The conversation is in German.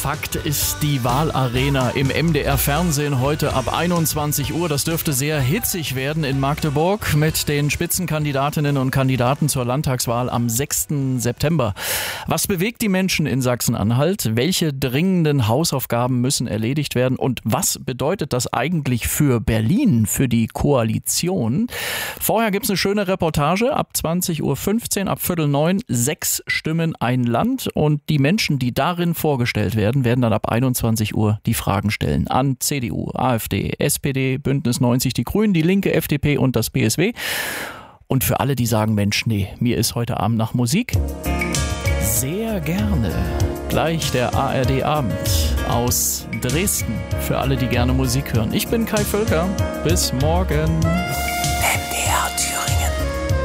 Fakt ist die Wahlarena im MDR-Fernsehen heute ab 21 Uhr. Das dürfte sehr hitzig werden in Magdeburg mit den Spitzenkandidatinnen und Kandidaten zur Landtagswahl am 6. September. Was bewegt die Menschen in Sachsen-Anhalt? Welche dringenden Hausaufgaben müssen erledigt werden? Und was bedeutet das eigentlich für Berlin, für die Koalition? Vorher gibt es eine schöne Reportage ab 20.15 Uhr, ab 8:45, 6 Stimmen, ein Land. Und die Menschen, die darin vorgestellt werden dann ab 21 Uhr die Fragen stellen an CDU, AfD, SPD, Bündnis 90, die Grünen, die Linke, FDP und das BSW. Und für alle, die sagen, Mensch, nee, mir ist heute Abend nach Musik, sehr gerne. Gleich der ARD-Abend aus Dresden für alle, die gerne Musik hören. Ich bin Kai Völker. Bis morgen.